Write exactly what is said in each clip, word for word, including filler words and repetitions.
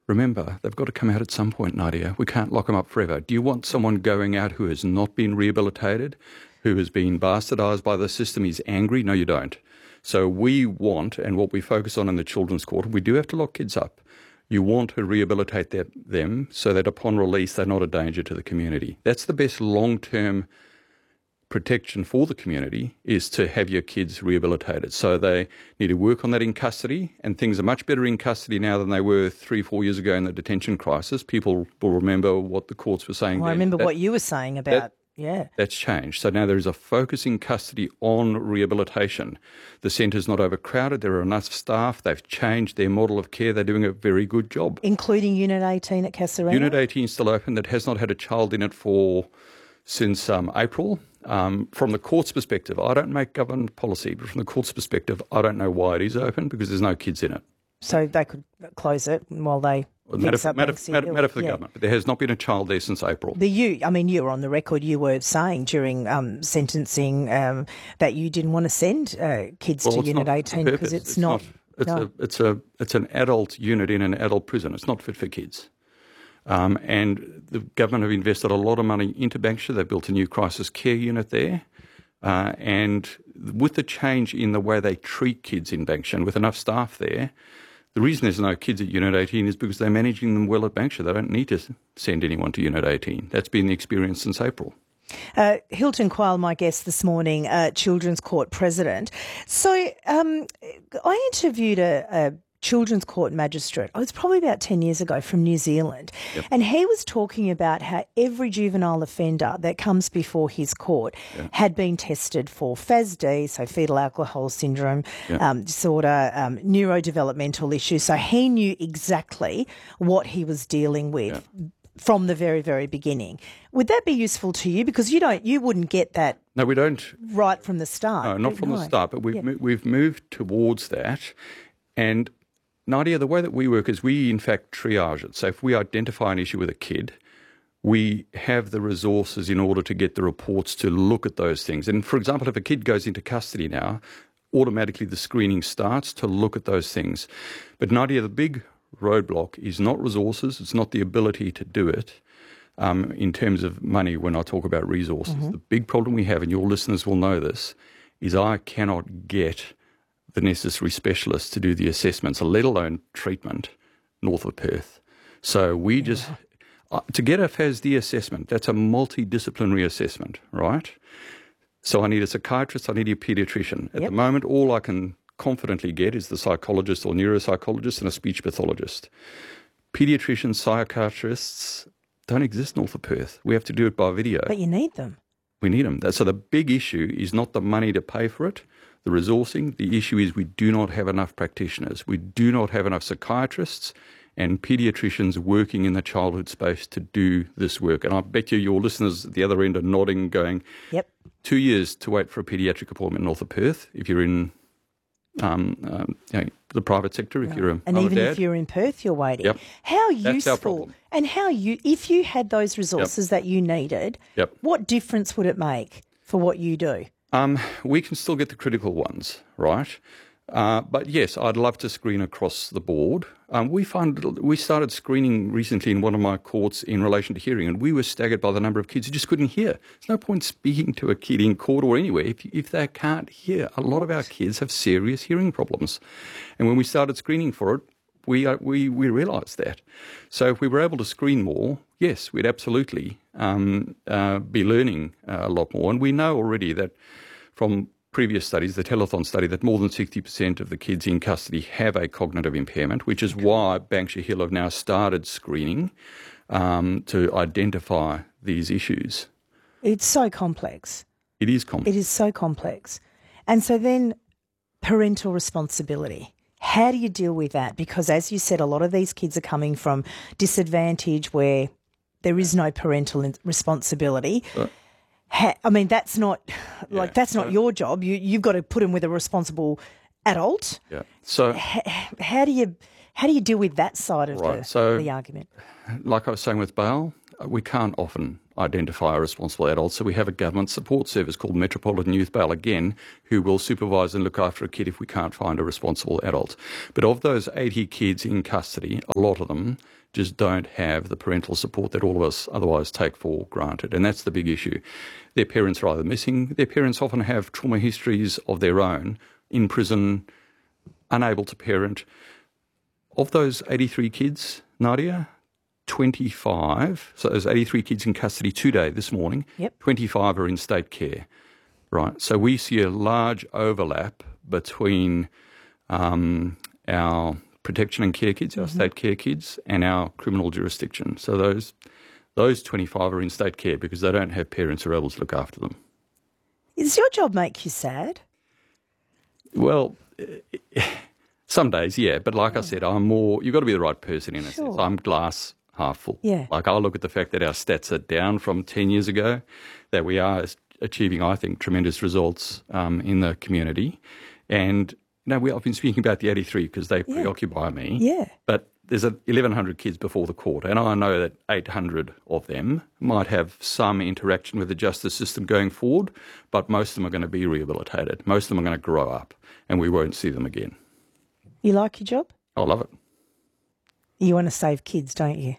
remember, they've got to come out at some point, Nadia. We can't lock them up forever. Do you want someone going out who has not been rehabilitated, who has been bastardised by the system, is angry? No, you don't. So we want, and what we focus on in the Children's Court, we do have to lock kids up. You want to rehabilitate that, them so that upon release they're not a danger to the community. That's the best long-term protection for the community, is to have your kids rehabilitated. So they need to work on that in custody, and things are much better in custody now than they were three, four years ago in the detention crisis. People will remember what the courts were saying well, then. I remember that, what you were saying about, that, yeah. That's changed. So now there is a focus in custody on rehabilitation. The centre's not overcrowded. There are enough staff. They've changed their model of care. They're doing a very good job. Including Unit eighteen at Kasarana? Unit eighteen is still open. That has not had a child in it for since um, April. Um, from the court's perspective, I don't make government policy, but from the court's perspective, I don't know why it is open, because there's no kids in it. So they could close it while they matter, fix up matter, Banksy matter, Hill. matter for the yeah. government, but there has not been a child there since April. The you, I mean, you were on the record, you were saying during um, sentencing um, that you didn't want to send uh, kids well, to Unit eighteen because it's, it's not... not it's, no. a, it's, a, it's an adult unit in an adult prison. It's not fit for kids. Um, and the government have invested a lot of money into Banksia. They've built a new crisis care unit there. Uh, and with the change in the way they treat kids in Banksia, and with enough staff there, the reason there's no kids at Unit eighteen is because they're managing them well at Banksia. They don't need to send anyone to Unit eighteen. That's been the experience since April. Uh, Hilton Quayle, my guest this morning, uh, Children's Court President. So um, I interviewed a, a Children's Court magistrate, oh, it's probably about ten years ago, from New Zealand. Yep. And he was talking about how every juvenile offender that comes before his court yep. had been tested for F A S D, so fetal alcohol syndrome yep. um, disorder, um, neurodevelopmental issues. So he knew exactly what he was dealing with yep. from the very, very beginning. Would that be useful to you? Because you don't, you wouldn't get that. No, we don't. Right from the start. No, not from no. the start, but we've yep. mo- we've moved towards that. And Nadia, the way that we work is we, in fact, triage it. So if we identify an issue with a kid, we have the resources in order to get the reports to look at those things. And, for example, if a kid goes into custody now, automatically the screening starts to look at those things. But, Nadia, the big roadblock is not resources. It's not the ability to do it um, in terms of money when I talk about resources. Mm-hmm. The big problem we have, and your listeners will know this, is I cannot get the necessary specialists to do the assessments, let alone treatment, north of Perth. So we just, yeah. uh, to get a F A S D assessment, that's a multidisciplinary assessment, right? So I need a psychiatrist, I need a paediatrician. At yep. the moment, all I can confidently get is the psychologist or neuropsychologist and a speech pathologist. Paediatricians, psychiatrists don't exist north of Perth. We have to do it by video. But you need them. We need them. So the big issue is not the money to pay for it, the resourcing. The issue is we do not have enough practitioners. We do not have enough psychiatrists and paediatricians working in the childhood space to do this work. And I bet you your listeners at the other end are nodding, going, yep. two years to wait for a paediatric appointment north of Perth if you're in um, um, you know, the private sector, if right. you're a And mum even dad. if you're in Perth, you're waiting. Yep. How That's useful, our problem. and how you, if you had those resources yep. that you needed, yep. what difference would it make for what you do? Um, we can still get the critical ones, right? Uh, but yes, I'd love to screen across the board. Um, we find we started screening recently in one of my courts in relation to hearing, and we were staggered by the number of kids who just couldn't hear. There's no point speaking to a kid in court or anywhere if, if they can't hear. A lot of our kids have serious hearing problems. And when we started screening for it, we uh, we we realised that. So if we were able to screen more, yes, we'd absolutely um, uh, be learning uh, a lot more. And we know already that from previous studies, the telethon study, that more than sixty percent of the kids in custody have a cognitive impairment, which is why Banksia Hill have now started screening um, to identify these issues. It's so complex. It is complex. It is so complex. And so then parental responsibility. How do you deal with that? Because as you said, a lot of these kids are coming from disadvantage where there is no parental responsibility. Uh, Ha, I mean, that's not like yeah. that's not so, your job. You you've got to put him with a responsible adult. Yeah. So how, how do you how do you deal with that side of right. the, so, the argument? Like I was saying with bail, we can't often identify a responsible adult, so we have a government support service called Metropolitan Youth Bail, again, who will supervise and look after a kid if we can't find a responsible adult. But of those eighty kids in custody, a lot of them just don't have the parental support that all of us otherwise take for granted, and that's the big issue. Their parents are either missing, their parents often have trauma histories of their own, in prison, unable to parent. Of those eighty-three kids, Nadia, twenty-five, so there's eighty-three kids in custody today, this morning, yep. twenty-five are in state care, right? So we see a large overlap between um, our protection and care kids, our mm-hmm. state care kids, and our criminal jurisdiction. So those those twenty-five are in state care because they don't have parents who are able to look after them. Does your job make you sad? Well, some days, yeah. But like I said, I'm more, you've got to be the right person in a sure. sense. I'm glass half full. Yeah. Like I look at the fact that our stats are down from ten years ago, that we are achieving, I think, tremendous results um, in the community. And, you know, we, I've been speaking about the eighty-three because they yeah. preoccupy me. Yeah. But there's eleven hundred kids before the court, and I know that eight hundred of them might have some interaction with the justice system going forward, but most of them are going to be rehabilitated. Most of them are going to grow up, and we won't see them again. You like your job? I love it. You want to save kids, don't you?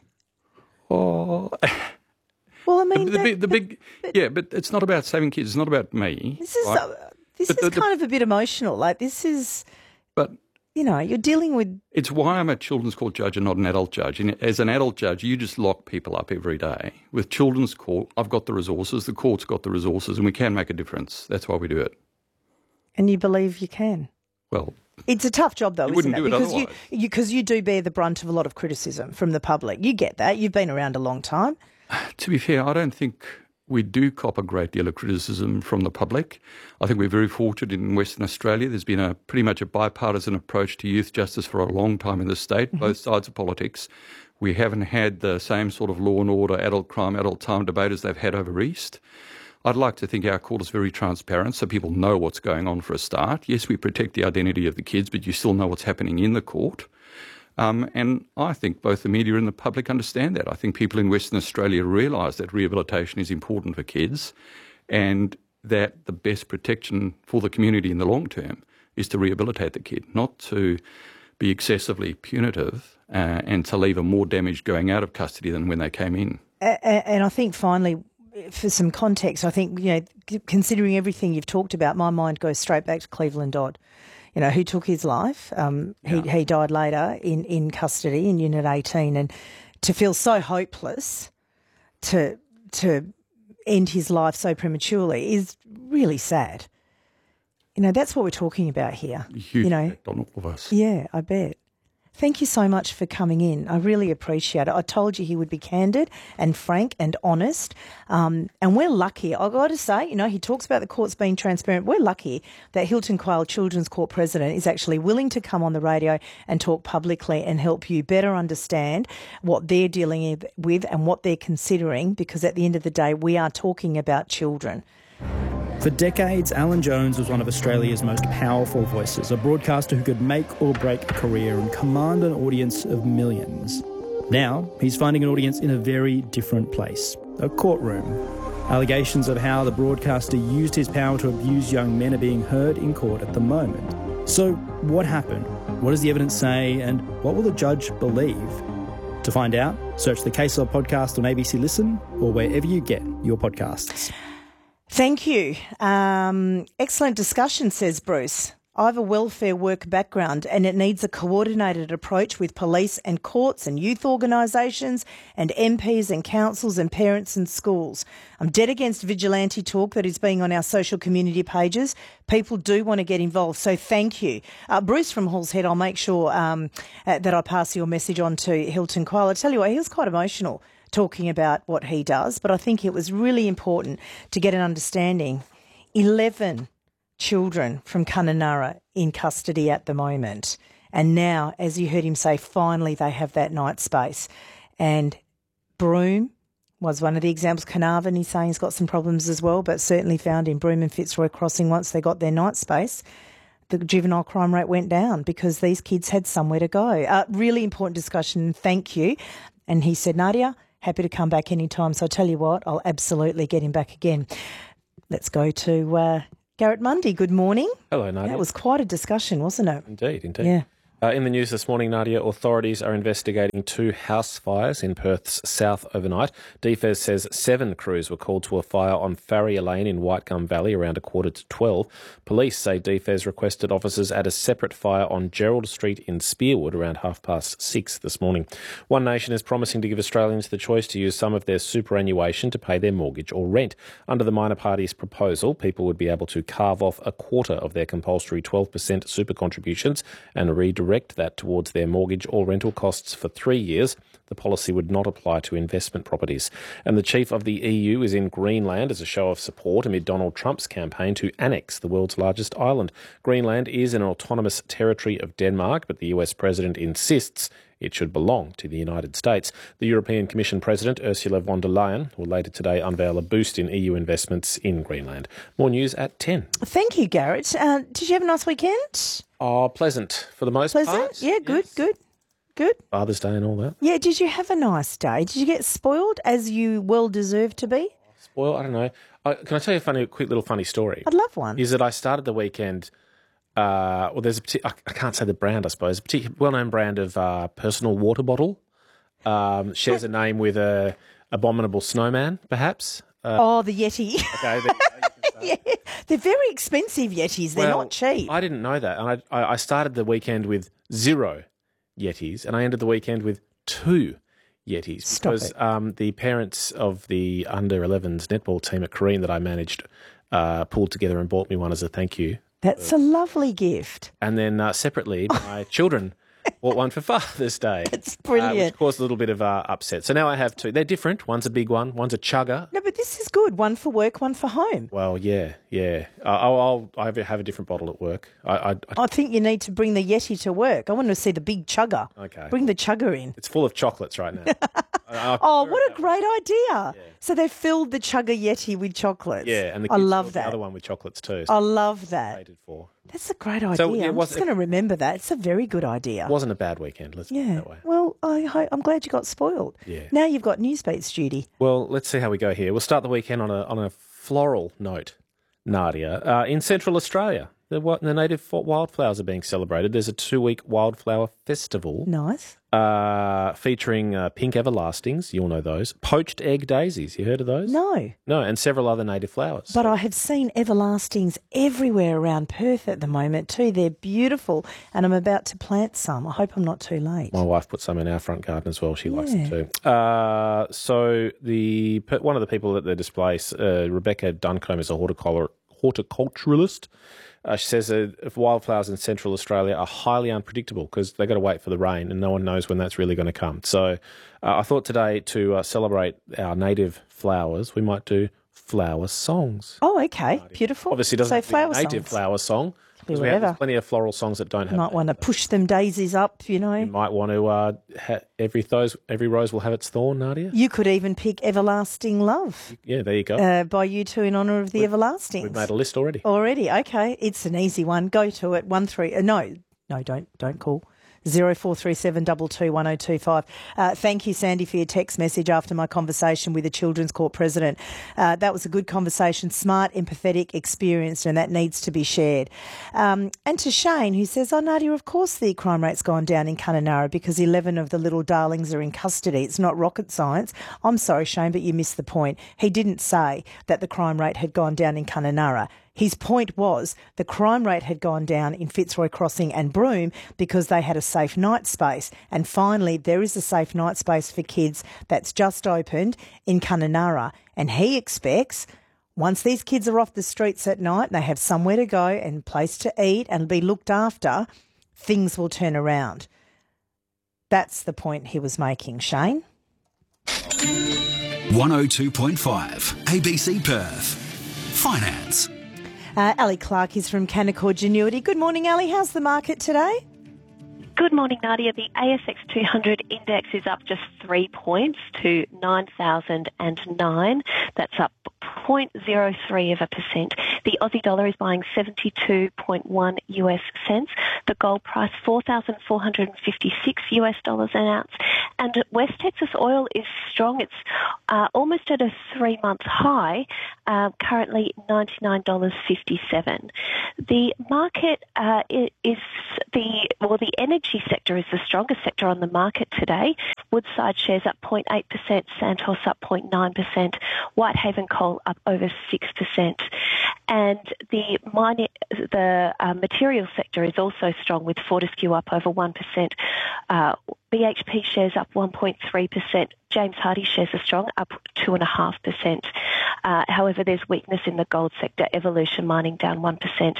Oh, well, I mean, the, the, that, big, the but, big, but, yeah, but it's not about saving kids. It's not about me. This is right? uh, this but is the, kind the, of a bit emotional. Like this is, but you know, you're dealing with. It's why I'm a children's court judge and not an adult judge. And as an adult judge, you just lock people up every day. With children's court, I've got the resources. The court's got the resources, and we can make a difference. That's why we do it. And you believe you can? Well. It's a tough job, though, you isn't wouldn't it? Do it because otherwise. you because you do bear the brunt of a lot of criticism from the public. You get that. You've been around a long time. To be fair, I don't think we do cop a great deal of criticism from the public. I think we're very fortunate in Western Australia. There's been a pretty much a bipartisan approach to youth justice for a long time in the state, mm-hmm. both sides of politics. We haven't had the same sort of law and order, adult crime, adult time debate as they've had over East. I'd like to think our court is very transparent so people know what's going on for a start. Yes, we protect the identity of the kids, but you still know what's happening in the court. Um, and I think both the media and the public understand that. I think people in Western Australia realise that rehabilitation is important for kids and that the best protection for the community in the long term is to rehabilitate the kid, not to be excessively punitive uh, and to leave them more damaged going out of custody than when they came in. And I think finally, for some context, I think, you know, considering everything you've talked about, my mind goes straight back to Cleveland Dodd, you know, who took his life. Um, yeah. he, he died later in, in custody in Unit eighteen. And to feel so hopeless to to end his life so prematurely is really sad. You know, that's what we're talking about here. Huge you know, effect on all of us. Yeah, I bet. Thank you so much for coming in. I really appreciate it. I told you he would be candid and frank and honest. Um, and we're lucky. I've got to say, you know, he talks about the courts being transparent. We're lucky that Hilton Quayle Children's Court President is actually willing to come on the radio and talk publicly and help you better understand what they're dealing with and what they're considering, because at the end of the day, we are talking about children. For decades, Alan Jones was one of Australia's most powerful voices, a broadcaster who could make or break a career and command an audience of millions. Now, he's finding an audience in a very different place, a courtroom. Allegations of how the broadcaster used his power to abuse young men are being heard in court at the moment. So, what happened? What does the evidence say? And what will the judge believe? To find out, search the Case Law podcast on A B C Listen or wherever you get your podcasts. Thank you. Um, excellent discussion, says Bruce. I have a welfare work background and it needs a coordinated approach with police and courts and youth organisations and M Ps and councils and parents and schools. I'm dead against vigilante talk that is being on our social community pages. People do want to get involved, so thank you. Uh, Bruce from Halls Head, I'll make sure um, uh, that I pass your message on to Hilton Quayle. I tell you what, he was quite emotional talking about what he does, but I think it was really important to get an understanding. eleven children from Kununurra in custody at the moment. And now, as you heard him say, finally they have that night space. And Broome was one of the examples. Carnarvon, he's saying, has got some problems as well, but certainly found in Broome and Fitzroy Crossing once they got their night space, the juvenile crime rate went down because these kids had somewhere to go. Uh, really important discussion. Thank you. And he said, Nadia, Happy to come back anytime. So I tell you what, I'll absolutely get him back again. Let's go to uh, Garrett Mundy. Good morning. Hello, Nadia. That was quite a discussion, wasn't it? Indeed, indeed. Yeah. Uh, in the news this morning, Nadia, authorities are investigating two house fires in Perth's south overnight. D F E S says seven crews were called to a fire on Farrier Lane in Whitegum Valley around a quarter to twelve. Police say D F E S requested officers at a separate fire on Gerald Street in Spearwood around half past six this morning. One Nation is promising to give Australians the choice to use some of their superannuation to pay their mortgage or rent. Under the minor party's proposal, people would be able to carve off a quarter of their compulsory twelve percent super contributions and redirect that towards their mortgage or rental costs for three years. The policy would not apply to investment properties. And the chief of the E U is in Greenland as a show of support amid Donald Trump's campaign to annex the world's largest island. Greenland is an autonomous territory of Denmark, but the U S president insists it should belong to the United States. The European Commission President, Ursula von der Leyen, will later today unveil a boost in E U investments in Greenland. More news at ten. Thank you, Garrett. Uh, did you have a nice weekend? Oh, pleasant for the most Pleasant? part. Yeah, good, Yes. good, good. Father's Day and all that. Yeah, did you have a nice day? Did you get spoiled as you well deserve to be? Well, I don't know. I, can I tell you a funny, quick little funny story? I'd love one. Is that I started the weekend. Uh, well, there's a partic- I can't say the brand, I suppose. A particular well-known brand of uh, personal water bottle. Um, shares a name with a abominable snowman, perhaps. Uh, oh, the Yeti. okay, there- Yeah, they're very expensive Yetis. They're Well, not cheap. I didn't know that, and I, I I started the weekend with zero Yetis, and I ended the weekend with two Yetis Stop because it. um, the parents of the under elevens netball team at Careen that I managed uh, pulled together and bought me one as a thank you. That's a lovely gift. And then uh, separately, my children bought one for Father's Day. It's Uh, brilliant. which caused a little bit of uh, upset. So now I have two. They're different. One's a big one. One's a chugger. No, but this is good. One for work, one for home. Well, yeah, yeah. Uh, I'll, I'll I have a different bottle at work. I, I, I I think you need to bring the Yeti to work. I want to see the big chugger. Okay. Bring the chugger in. It's full of chocolates right now. I- I Oh, prefer what it a that way. great idea. So they filled the chugger Yeti with chocolates. Yeah, and the I kids love filled that. the other one with chocolates too. I love that. Rated for. That's a great idea. So, yeah, I'm was- just going to remember that. It's a very good idea. It wasn't a bad weekend, let's put it Yeah. that way. Well, I ho- I'm glad you got spoiled. Yeah. Now you've got Newsbeat's duty. Well, let's see how we go here. We'll start the weekend on a on a floral note, Nadia. Uh, in Central Australia, the, what, the native fo- wildflowers are being celebrated. There's a two-week wildflower festival Nice. uh, featuring uh, pink everlastings. You'll know those. Poached egg daisies. You heard of those? No, No, and several other native flowers. but I have seen everlastings everywhere around Perth at the moment too. They're beautiful, and I'm about to plant some. I hope I'm not too late. My wife put some in our front garden as well. She likes Yeah. them too. Uh, so the one of the people at the display, uh, Rebecca Duncombe, is a horticultur- horticulturalist. Uh, she says uh, if wildflowers in Central Australia are highly unpredictable because they've got to wait for the rain and no one knows when that's really going to come. So uh, I thought today to uh, celebrate our native flowers, we might do flower songs. Oh, okay, beautiful. Obviously, it doesn't so have to be flower a native songs. flower song. Be 'cause we have, whatever. there's plenty of floral songs that don't have You might that. want to push them daisies up, you know. You might want to uh, ha- every those every rose will have its thorn, Nadia. You could even pick Everlasting Love Yeah, there you go. uh, by you two in honour of the Everlastings. We've made a list already. Already, okay. It's an easy one. Go to it. One three. Uh, no, no, don't don't call. Zero four three seven double two one zero two five. Uh, thank you, Sandy, for your text message after my conversation with the Children's Court president. Uh, that was a good conversation, smart, empathetic, experienced, and that needs to be shared. Um, and to Shane, who says, "Oh, Nadia, of course the crime rate's gone down in Kununurra because eleven of the little darlings are in custody. It's not rocket science." I'm sorry, Shane, but you missed the point. He didn't say that the crime rate had gone down in Kununurra. His point was the crime rate had gone down in Fitzroy Crossing and Broome because they had a safe night space. And finally, there is a safe night space for kids that's just opened in Kununurra. And he expects once these kids are off the streets at night and they have somewhere to go and place to eat and be looked after, things will turn around. That's the point he was making, Shane. one oh two point five A B C Perth. Finance. Uh, Ali Clark is from Canaccord Genuity. Good morning, Ali. How's the market today? Good morning, Nadia. The A S X two hundred index is up just three points to nine thousand nine. That's up zero point zero three of a percent. The Aussie dollar is buying seventy-two point one US cents. The gold price four thousand four hundred fifty-six US dollars an ounce. And West Texas oil is strong. It's uh, almost at a three-month high, uh, currently ninety-nine dollars fifty-seven. The market uh, is the, well, the energy sector is the strongest sector on the market today. Woodside shares up zero point eight percent, Santos up zero point nine percent, Whitehaven Coal up over six percent. And the mining, the uh, materials sector is also strong, with Fortescue up over one percent. Uh, B H P shares up one point three percent. James Hardie shares are strong, up two point five percent. Uh, however, there's weakness in the gold sector. Evolution Mining down one percent.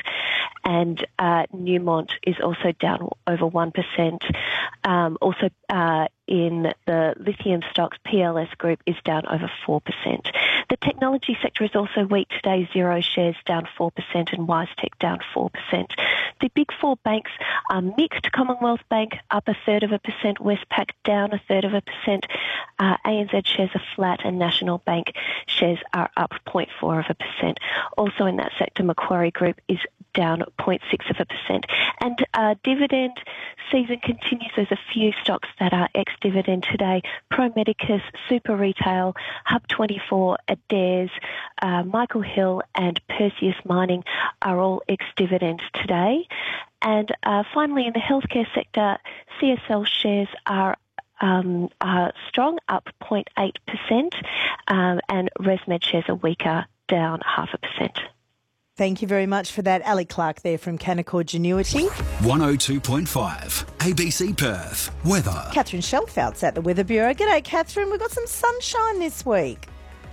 And uh, Newmont is also down over one percent. Um, also uh, in the lithium stocks, P L S Group is down over four percent. The technology sector is also weak today. Xero shares down four percent and WiseTech down four percent. The big four banks are mixed. Commonwealth Bank up a third of a percent, Westpac down a third of a percent, uh, A N Z shares are flat, and National Bank shares are up zero point four of a percent. Also in that sector, Macquarie Group is down zero point six of a percent. And uh, dividend season continues. There's a few stocks that are ex-dividend today. Pro Medicus, Super Retail, Hub twenty-four, Adairs, uh, Michael Hill and Perseus Mining are all ex-dividend today. And uh, finally, in the healthcare sector, C S L shares are Um, are strong, up zero point eight percent, um, and ResMed shares are weaker, down half a percent. Thank you very much for that. Ali Clark there from Canaccord Genuity. one oh two point five, A B C Perth. Weather. Catherine Shelfout's at the Weather Bureau. G'day, Catherine. We've got some sunshine this week.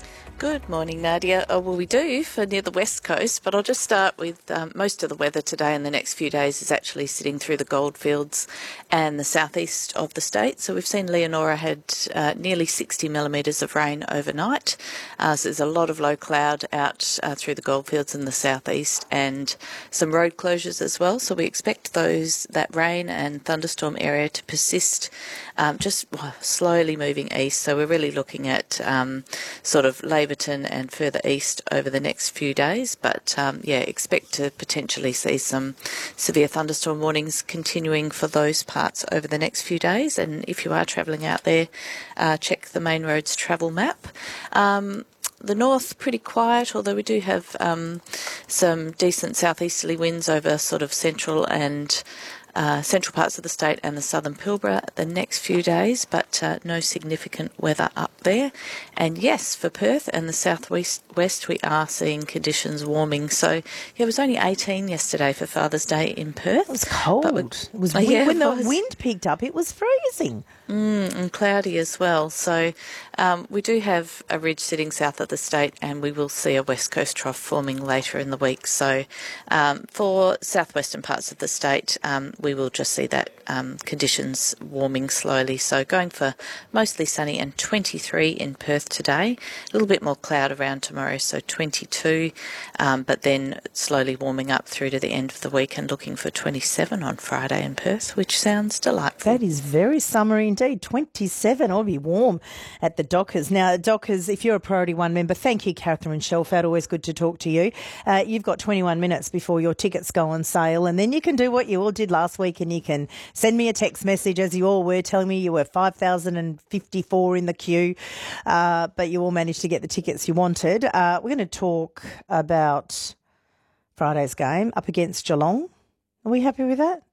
Good morning, Nadia. Oh, well, we do for near the west coast, but I'll just start with um, most of the weather today and the next few days is actually sitting through the goldfields and the southeast of the state. So we've seen Leonora had uh, nearly sixty millimetres of rain overnight. Uh, so there's a lot of low cloud out uh, through the goldfields in the southeast and some road closures as well. So we expect those that rain and thunderstorm area to persist, um, just well, slowly moving east. So we're really looking at um, sort of late and further east over the next few days, but um, yeah, expect to potentially see some severe thunderstorm warnings continuing for those parts over the next few days. And if you are travelling out there, uh, check the main roads travel map. Um, The north, pretty quiet, although we do have um, some decent southeasterly winds over sort of central and Uh, central parts of the state and the southern Pilbara the next few days, but uh, no significant weather up there. And yes, for Perth and the southwest west, we are seeing conditions warming. So yeah, it was only eighteen yesterday for Father's Day in Perth. It was cold. It was oh, wind, yeah, when it the was. wind picked up, it was freezing. Mm, and cloudy as well. So um, we do have a ridge sitting south of the state, and we will see a west coast trough forming later in the week. So um, for southwestern parts of the state, um, we will just see that um, conditions warming slowly. So going for mostly sunny and twenty-three in Perth today. A little bit more cloud around tomorrow, so twenty-two, um, but then slowly warming up through to the end of the week and looking for twenty-seven on Friday in Perth, which sounds delightful. That is very summery indeed. twenty-seven. I'll be warm at the Dockers. Now, Dockers, if you're a Priority One member, thank you, Catherine Shelfout. Always good to talk to you. Uh, you've got twenty-one minutes before your tickets go on sale, and then you can do what you all did last week, and you can send me a text message, as you all were, telling me you were five thousand fifty-four in the queue, uh, but you all managed to get the tickets you wanted. Uh, we're going to talk about Friday's game up against Geelong. Are we happy with that?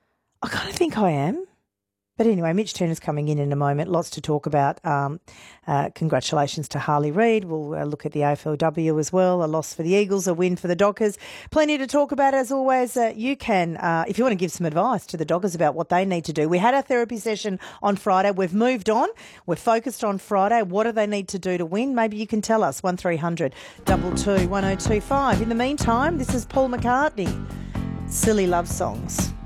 I kind of think I am. But anyway, Mitch Turner's coming in in a moment. Lots to talk about. Um, uh, congratulations to Harley Reid. We'll uh, look at the A F L W as well. A loss for the Eagles, a win for the Dockers. Plenty to talk about, as always. Uh, you can, uh, if you want to give some advice to the Dockers about what they need to do. We had our therapy session on Friday. We've moved on. We're focused on Friday. What do they need to do to win? Maybe you can tell us. one three hundred two two one oh two five. In the meantime, this is Paul McCartney. Silly love songs.